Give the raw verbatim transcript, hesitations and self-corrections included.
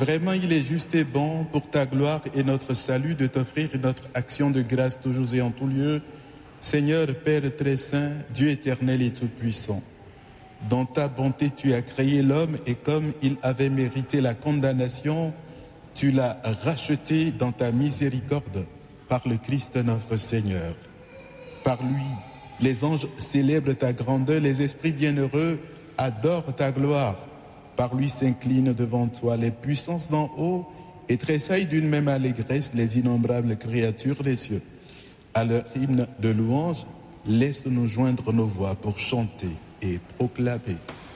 Vraiment, il est juste et bon pour ta gloire et notre salut de t'offrir notre action de grâce toujours et en tout lieu. Seigneur, Père très saint, Dieu éternel et tout-puissant, dans ta bonté, tu as créé l'homme et comme il avait mérité la condamnation, tu l'as racheté dans ta miséricorde par le Christ notre Seigneur. Par lui, les anges célèbrent ta grandeur, les esprits bienheureux adorent ta gloire. Par lui s'inclinent devant toi les puissances d'en haut et tressaillent d'une même allégresse les innombrables créatures des cieux. À leur hymne de louange, laisse-nous joindre nos voix pour chanter et proclamer.